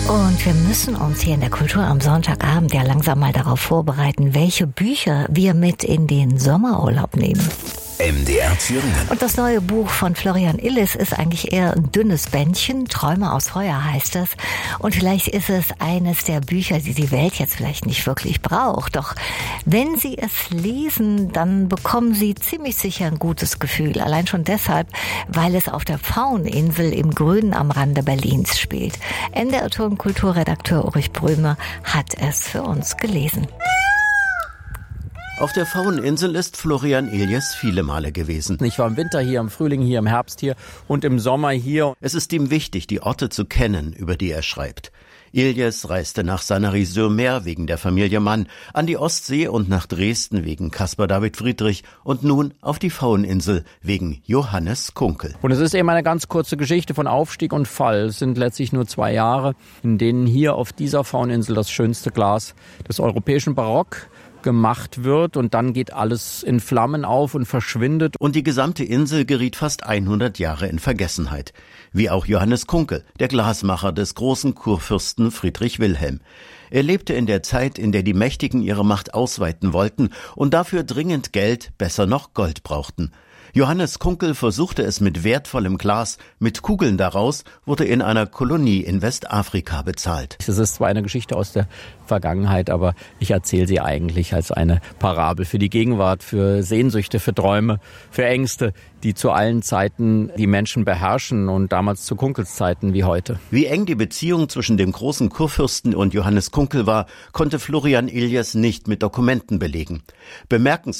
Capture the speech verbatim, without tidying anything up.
Und wir müssen uns hier in der Kultur am Sonntagabend ja langsam mal darauf vorbereiten, welche Bücher wir mit in den Sommerurlaub nehmen. M D R Thüringen. Und das neue Buch von Florian Illies ist eigentlich eher ein dünnes Bändchen. Träume aus Feuer heißt es. Und vielleicht ist es eines der Bücher, die die Welt jetzt vielleicht nicht wirklich braucht. Doch wenn Sie es lesen, dann bekommen Sie ziemlich sicher ein gutes Gefühl. Allein schon deshalb, weil es auf der Pfaueninsel im Grünen am Rande Berlins spielt. N D R und Kulturredakteur Ulrich Brömer hat es für uns gelesen. Auf der Pfaueninsel ist Florian Illies viele Male gewesen. Ich war im Winter hier, im Frühling hier, im Herbst hier und im Sommer hier. Es ist ihm wichtig, die Orte zu kennen, über die er schreibt. Illies reiste nach Sanary-sur-Mer wegen der Familie Mann, an die Ostsee und nach Dresden wegen Caspar David Friedrich und nun auf die Pfaueninsel wegen Johannes Kunkel. Und es ist eben eine ganz kurze Geschichte von Aufstieg und Fall. Es sind letztlich nur zwei Jahre, in denen hier auf dieser Pfaueninsel das schönste Glas des europäischen Barock gemacht wird und dann geht alles in Flammen auf und verschwindet. Und die gesamte Insel geriet fast hundert Jahre in Vergessenheit. Wie auch Johannes Kunkel, der Glasmacher des großen Kurfürsten Friedrich Wilhelm. Er lebte in der Zeit, in der die Mächtigen ihre Macht ausweiten wollten und dafür dringend Geld, besser noch Gold brauchten. Johannes Kunkel versuchte es mit wertvollem Glas, mit Kugeln daraus, wurde in einer Kolonie in Westafrika bezahlt. Das ist zwar eine Geschichte aus der Vergangenheit, aber ich erzähle sie eigentlich als eine Parabel für die Gegenwart, für Sehnsüchte, für Träume, für Ängste, die zu allen Zeiten die Menschen beherrschen und damals zu Kunkels Zeiten wie heute. Wie eng die Beziehung zwischen dem großen Kurfürsten und Johannes Kunkel war, konnte Florian Illies nicht mit Dokumenten belegen. Bemerkenswert